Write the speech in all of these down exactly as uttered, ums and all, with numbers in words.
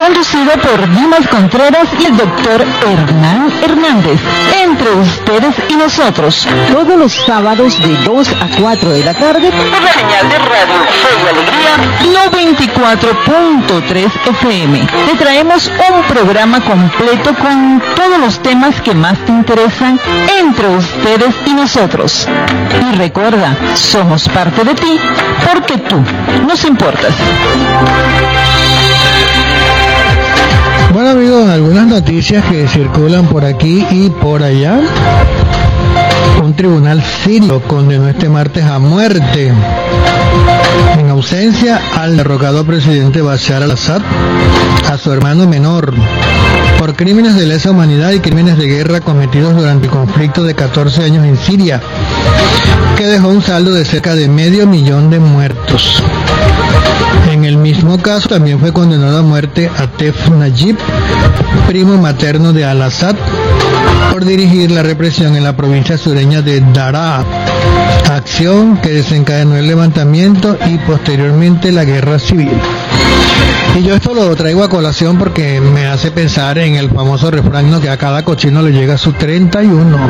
conducido por Dimas Contreras y el doctor Hernán Hernández. Entre ustedes y nosotros, todos los sábados de dos a cuatro de la tarde, por la señal de Radio Fe y Alegría noventa y cuatro punto tres F M. Te traemos un programa completo con todos los temas que más te interesan entre ustedes y nosotros. Y recuerda, somos parte de ti porque tú nos importas. Bueno amigos, algunas noticias que circulan por aquí y por allá. Un tribunal sirio condenó este martes a muerte, en ausencia al derrocado presidente Bashar al-Assad, a su hermano menor, por crímenes de lesa humanidad y crímenes de guerra cometidos durante el conflicto de catorce años en Siria, que dejó un saldo de cerca de medio millón de muertos. En el mismo caso también fue condenado a muerte Atef Najib, primo materno de al-Assad, por dirigir la represión en la provincia sureña de Daraa, acción que desencadenó el levantamiento y posteriormente la guerra civil. Y yo esto lo traigo a colación porque me hace pensar en el famoso refrán, ¿no?, que a cada cochino le llega su treinta y uno.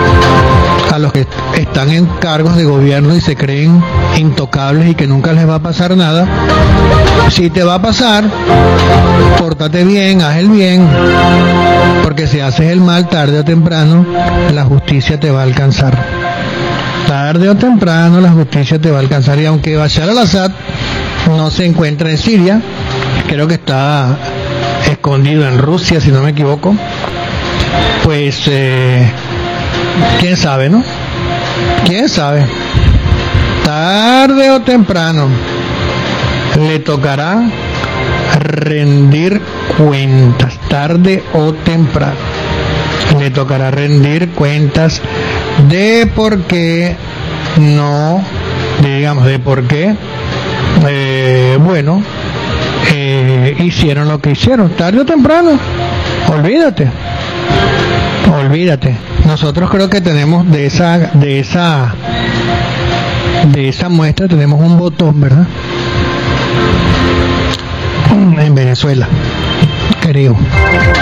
A los que están en cargos de gobierno y se creen intocables y que nunca les va a pasar nada, si te va a pasar, pórtate bien, haz el bien, porque si haces el mal, tarde o temprano la justicia te va a alcanzar. Tarde o temprano la justicia te va a alcanzar. Y aunque Bashar al-Assad no se encuentra en Siria, creo que está escondido en Rusia, si no me equivoco, pues eh, quién sabe, ¿no? Quién sabe. Tarde o temprano le tocará rendir cuentas. Tarde o temprano le tocará rendir cuentas de por qué no, digamos, de por qué, eh, bueno, eh, hicieron lo que hicieron. Tarde o temprano, olvídate, olvídate. Nosotros creo que tenemos de esa, de esa, de esa muestra tenemos un botón, ¿verdad? En Venezuela, creo.